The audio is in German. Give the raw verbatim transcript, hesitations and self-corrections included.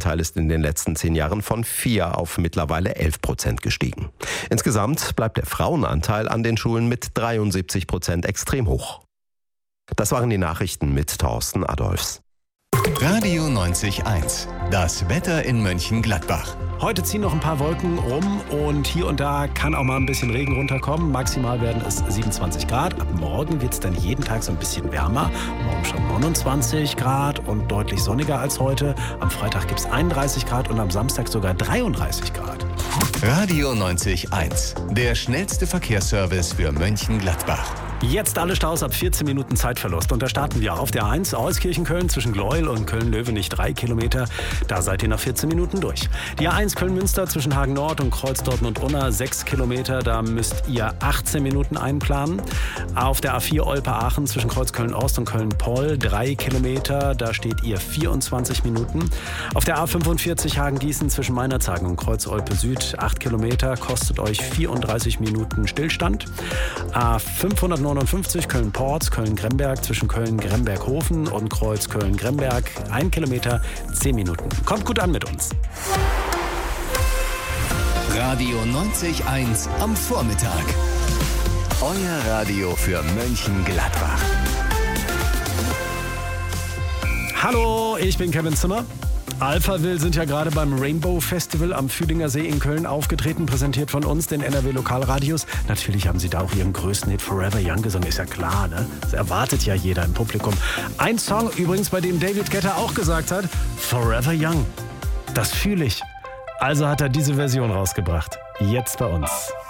Frauenanteil ist in den letzten zehn Jahren von vier auf mittlerweile elf Prozent gestiegen. Insgesamt bleibt der Frauenanteil an den Schulen mit dreiundsiebzig Prozent extrem hoch. Das waren die Nachrichten mit Thorsten Adolfs. Radio neunzig Komma eins. Das Wetter in Mönchengladbach. Heute ziehen noch ein paar Wolken rum und hier und da kann auch mal ein bisschen Regen runterkommen. Maximal werden es siebenundzwanzig Grad. Ab morgen wird es dann jeden Tag so ein bisschen wärmer. Morgen schon neunundzwanzig Grad und deutlich sonniger als heute. Am Freitag gibt es einunddreißig Grad und am Samstag sogar dreiunddreißig Grad. Radio neunzig Komma eins. Der schnellste Verkehrsservice für Mönchengladbach. Jetzt alle Staus ab vierzehn Minuten Zeitverlust. Und da starten wir auf der A eins Euskirchen-Köln zwischen Gleuel und Köln-Löwenich drei Kilometer. Da seid ihr nach vierzehn Minuten durch. Die A eins Köln-Münster zwischen Hagen-Nord und Kreuzdorten und Unna sechs Kilometer. Da müsst ihr achtzehn Minuten einplanen. Auf der A vier Olpe-Aachen zwischen Kreuzköln-Ost und Köln-Poll drei Kilometer. Da steht ihr vierundzwanzig Minuten. Auf der A fünfundvierzig Hagen-Gießen zwischen Meinerzhagen und Kreuz-Olpe-Süd acht Kilometer. Kostet euch vierunddreißig Minuten Stillstand. A fünfhundertneunundfünfzig Köln-Porz, Köln-Gremberg zwischen Köln-Gremberg-Hofen und Kreuz Köln-Gremberg ein Kilometer, zehn Minuten. Kommt gut an mit uns. Radio neunzig Komma eins am Vormittag. Euer Radio für Mönchengladbach. Hallo, ich bin Kevin Zimmer. Alphaville sind ja gerade beim Rainbow Festival am Fühlinger See in Köln aufgetreten, präsentiert von uns, den N R W Lokalradios. Natürlich haben sie da auch ihren größten Hit Forever Young gesungen, ist ja klar, ne? Das erwartet ja jeder im Publikum. Ein Song übrigens, bei dem David Guetta auch gesagt hat, Forever Young, das fühle ich. Also hat er diese Version rausgebracht, jetzt bei uns.